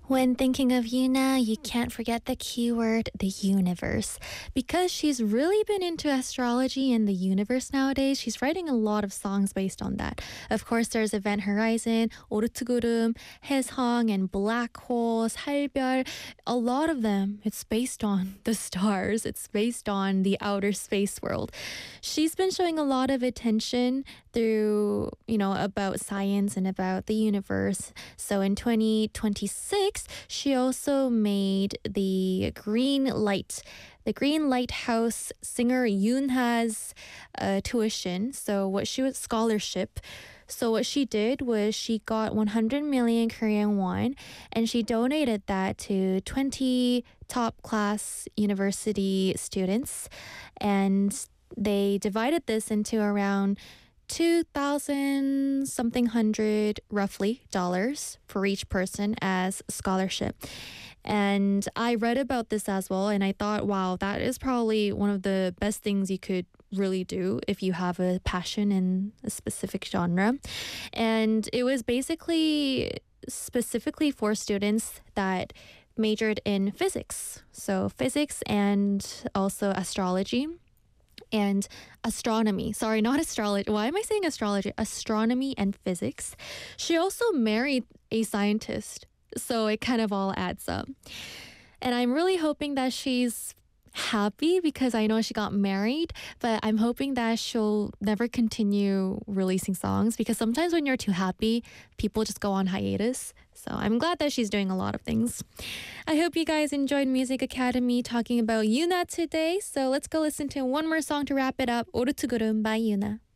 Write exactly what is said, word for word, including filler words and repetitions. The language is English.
When thinking of Yuna, you can't forget the keyword, the universe. Because she's really been into astrology and the universe nowadays, she's writing a lot of songs based on that. Of course, there's Event Horizon, 오르트구름, 해성, and Black Holes, 할별. A lot of them, it's based on the stars. It's based on the outer space world. She's been showing a lot of attention through, you know, about science and about the universe. So in twenty twenty-six, she also made the Green Light, the Green Lighthouse singer Yoonha's uh, tuition. So what she was scholarship. So what she did was she got one hundred million Korean won and she donated that to twenty top class university students, and they divided this into around two thousand something hundred roughly dollars for each person as scholarship. And I read about this as well, and I thought, wow, that is probably one of the best things you could really do if you have a passion in a specific genre. And it was basically specifically for students that majored in physics. So physics and also astrology and astronomy. Sorry, not astrology. Why am I saying astrology? Astronomy and physics. She also married a scientist, so it kind of all adds up. And I'm really hoping that she's happy because I know she got married, but I'm hoping that she'll never continue releasing songs because sometimes when you're too happy, people just go on hiatus. So I'm glad that she's doing a lot of things. I hope you guys enjoyed Music Academy talking about Yuna today. So let's go listen to one more song to wrap it up. 오르트구름 by Yuna.